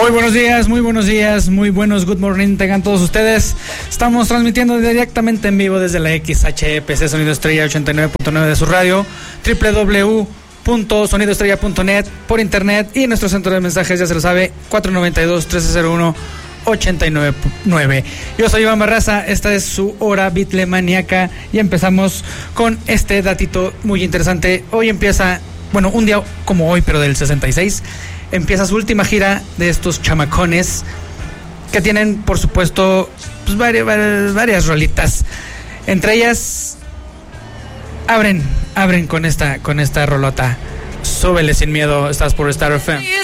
Muy buenos días, muy buenos good morning tengan todos ustedes. Estamos transmitiendo directamente en vivo desde la XHPC Sonido Estrella 89.9 de su radio, www.sonidoestrella.net, por internet, y en nuestro centro de mensajes, ya se lo sabe, 492-1301-899. Yo soy Iván Barraza, esta es su hora bitlemaniaca y empezamos con este datito muy interesante. Hoy empieza, bueno, un día como hoy, pero del 66, empieza su última gira de estos chamacones que tienen, por supuesto, pues varias rolitas. Entre ellas, abren con esta rolota. Súbele sin miedo, estás por Star FM.